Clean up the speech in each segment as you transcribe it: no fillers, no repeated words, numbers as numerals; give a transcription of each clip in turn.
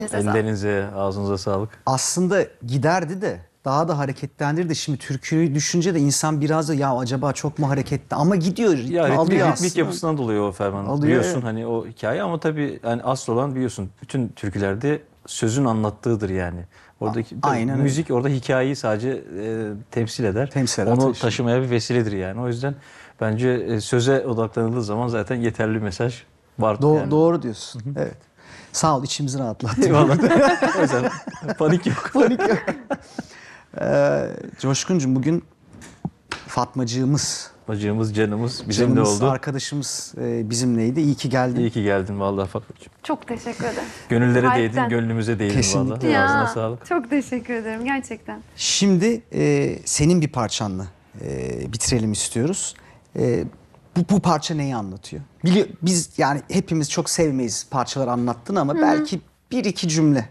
Ellerinize, ağzınıza sağlık. Aslında giderdi de daha da hareketlendirdi. Şimdi türküyü düşünce de insan biraz da ya acaba çok mu hareketli ama gidiyor. Ya alıyor ritmik yapısından dolayı o Ferman. Alıyor, Biliyorsun evet. hani o hikaye ama tabii yani asıl olan biliyorsun bütün türkülerde sözün anlattığıdır yani. Oradaki Aynen müzik orada hikayeyi sadece temsil eder. Temsil eder, Onu taşıyor. taşımaya bir vesiledir yani. O yüzden bence söze odaklanıldığı zaman zaten yeterli mesaj var. Yani. Doğru diyorsun. Evet. Sağ ol, içimizi rahatlattın. Eyvallah. O yüzden panik yok. Panik yok. Coşkuncuğum, bugün Fatmacığımız, Bacığımız, canımız bizim de oldu. arkadaşımız bizimleydi. İyi ki geldin. İyi ki geldin vallahi Fatmacığım. Çok teşekkür ederim. Gönüllere Harbiden. değdin, gönlümüze değdin Kesinlikle. vallahi. Ya, Ağzına sağlık. çok teşekkür ederim gerçekten. Şimdi senin bir parçanla bitirelim istiyoruz. Bu parça neyi anlatıyor? Biz yani hepimiz çok sevmeyiz parçalar anlattın ama belki bir iki cümle.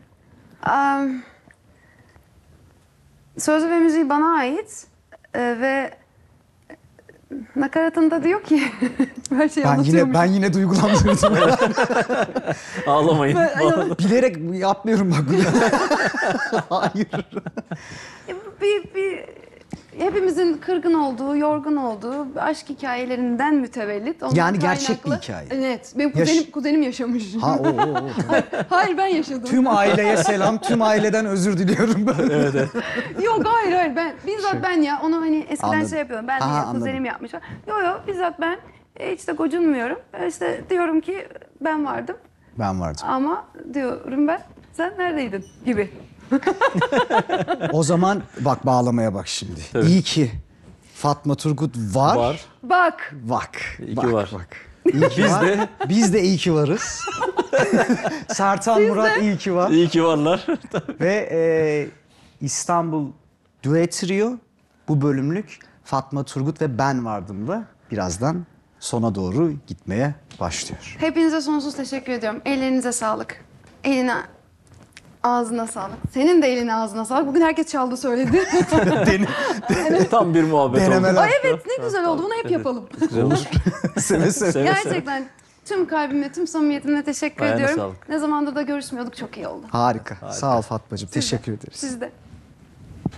Sözü ve müziği bana ait ve nakaratında diyor ki her şeyi anlatıyormuş. Ben yine duygulandırdım. Ağlamayın. Bilerek yapmıyorum bak bunu. Hayır. Hepimizin kırgın olduğu, yorgun olduğu aşk hikayelerinden mütevellit. Ondan Yani gerçek bir kaynaklı- hikaye. Evet. Benim Yaş- kuzenim yaşamış. Ha o. Hayır ben yaşadım. Tüm aileye selam, tüm aileden özür diliyorum ben. Evet. Yok hayır bizzat ben ya onu hani eskiden Anladım. şey yapıyorum. Ben Aha, değil, anladım. kuzenim yapmış. Yok bizzat ben hiç de gocunmuyorum. İşte diyorum ki ben vardım Ben vardım. ama diyorum ben sen neredeydin gibi. O zaman bak bağlamaya bak şimdi. Tabii. İyi ki Fatma Turgut var. Var. Bak Bak. İyi bak, ki var. Bak. İyi ki Biz var. de Biz de iyi ki varız. Sertan Murat iyi ki var. iyi ki varlar. Ve İstanbul Duo Trio bu bölümlük Fatma Turgut ve ben vardım da birazdan sona doğru gitmeye başlıyor. hepinize sonsuz teşekkür ediyorum. Ellerinize sağlık. Eline ağzına sağlık. Senin de eline ağzına sağlık. Bugün herkes çaldı söyledi. Tam bir muhabbet Denemeler. oldu. Ay evet ne güzel oldu. Bunu hep yapalım. Güzel olur. Seve seve. Seve seve. Gerçekten tüm kalbimle, tüm samimiyetimle teşekkür Ayağına ediyorum. sağlık. Ne zamandır da görüşmüyorduk. Çok iyi oldu. Harika. Sağ ol Fatmacığım. Teşekkür ederiz. Siz de.